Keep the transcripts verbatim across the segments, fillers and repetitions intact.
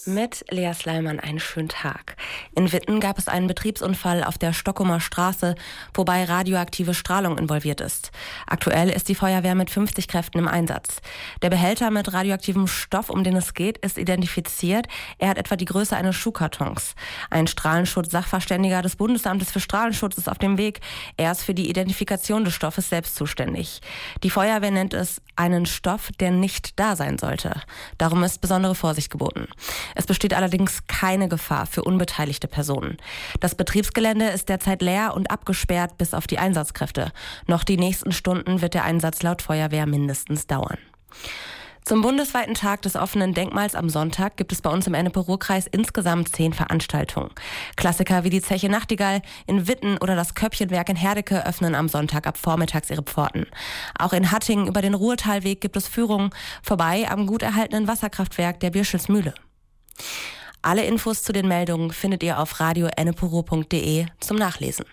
Mit Lea Sleiman einen schönen Tag. In Witten gab es einen Betriebsunfall auf der Stockumer Straße, wobei radioaktive Strahlung involviert ist. Aktuell ist die Feuerwehr mit fünfzig Kräften im Einsatz. Der Behälter mit radioaktivem Stoff, um den es geht, ist identifiziert. Er hat etwa die Größe eines Schuhkartons. Ein Strahlenschutz-Sachverständiger des Bundesamtes für Strahlenschutz ist auf dem Weg. Er ist für die Identifikation des Stoffes selbst zuständig. Die Feuerwehr nennt es einen Stoff, der nicht da sein sollte. Darum ist besondere Vorsicht geboten. Es besteht allerdings keine Gefahr für unbeteiligte Personen. Das Betriebsgelände ist derzeit leer und abgesperrt bis auf die Einsatzkräfte. Noch die nächsten Stunden wird der Einsatz laut Feuerwehr mindestens dauern. Zum bundesweiten Tag des offenen Denkmals am Sonntag gibt es bei uns im Ennepe-Ruhr-Kreis insgesamt zehn Veranstaltungen. Klassiker wie die Zeche Nachtigall in Witten oder das Köppchenwerk in Herdecke öffnen am Sonntag ab vormittags ihre Pforten. Auch in Hattingen über den Ruhrtalweg gibt es Führungen, vorbei am gut erhaltenen Wasserkraftwerk der Birschelsmühle. Alle Infos zu den Meldungen findet ihr auf radio enneperuhr punkt de zum Nachlesen.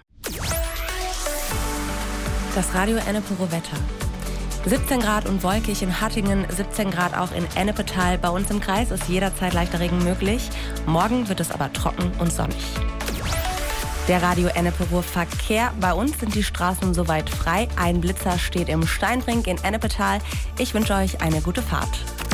Das Radio Ennepe-Ruhr Wetter. siebzehn Grad und wolkig in Hattingen, siebzehn Grad auch in Ennepetal. Bei uns im Kreis ist jederzeit leichter Regen möglich. Morgen wird es aber trocken und sonnig. Der Radio Ennepe-Ruhr Verkehr. Bei uns sind die Straßen soweit frei. Ein Blitzer steht im Steinbrink in Ennepetal. Ich wünsche euch eine gute Fahrt.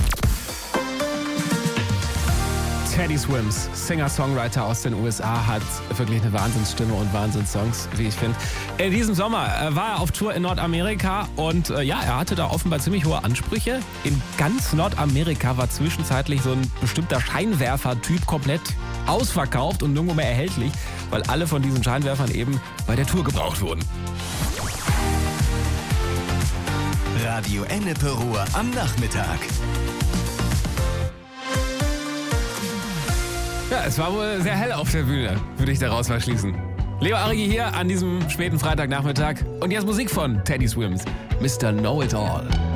Teddy Swims, Singer-Songwriter aus den U S A, hat wirklich eine Wahnsinnsstimme und Wahnsinnssongs, wie ich finde. In diesem Sommer äh, war er auf Tour in Nordamerika und äh, ja, er hatte da offenbar ziemlich hohe Ansprüche. In ganz Nordamerika war zwischenzeitlich so ein bestimmter Scheinwerfer-Typ komplett ausverkauft und nirgendwo mehr erhältlich, weil alle von diesen Scheinwerfern eben bei der Tour gebraucht wurden. Radio Ennepe-Ruhr am Nachmittag. Ja, es war wohl sehr hell auf der Bühne, würde ich daraus mal schließen. Leo Arigi hier an diesem späten Freitagnachmittag. Und jetzt Musik von Teddy Swims, Mister Know-It-All.